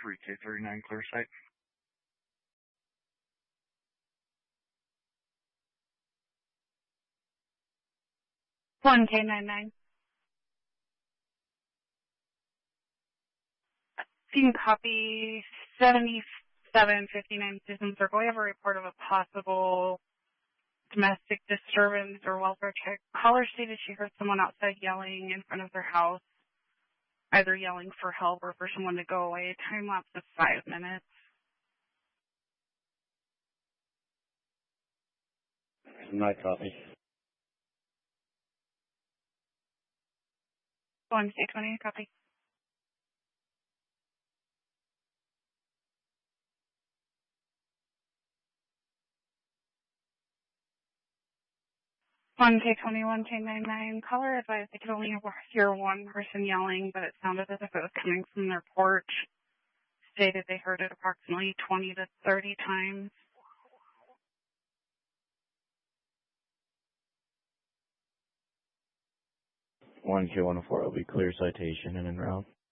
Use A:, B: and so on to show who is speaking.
A: 3K39 clear site.
B: 1K99. Team copy 7759 Susan Circle. We have a report of a possible domestic disturbance or welfare check. Caller stated she heard someone outside yelling in front of their house, either yelling for help or for someone to go away. Time lapse of 5 minutes.
A: Night copy.
B: 1K20, copy. One K21, K99. Caller advised they could only hear one person yelling, but it sounded as if it was coming from their porch. Stated they heard it approximately 20 to 30 times.
A: 1K104 will be clear citation and en route.